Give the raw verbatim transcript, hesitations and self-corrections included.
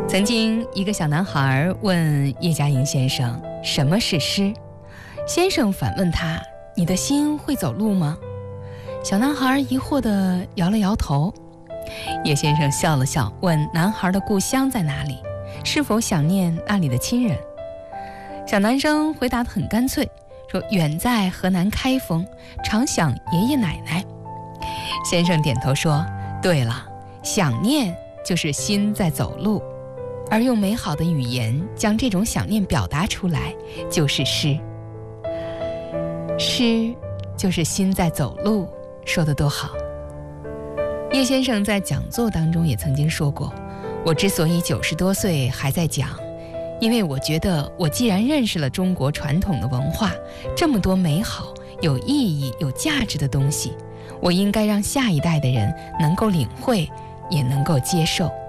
曾经一个小男孩问叶嘉莹先生什么是诗，先生反问他，你的心会走路吗？小男孩疑惑地摇了摇头。叶先生笑了笑，问男孩的故乡在哪里，是否想念那里的亲人。小男生回答得很干脆，说远在河南开封，常想爷爷奶奶。先生点头说，对了，想念就是心在走路，而用美好的语言将这种想念表达出来，就是诗。诗就是心在走路，说得多好。叶先生在讲座当中也曾经说过，我之所以九十多岁还在讲，因为我觉得我既然认识了中国传统的文化，这么多美好、有意义、有价值的东西，我应该让下一代的人能够领会，也能够接受。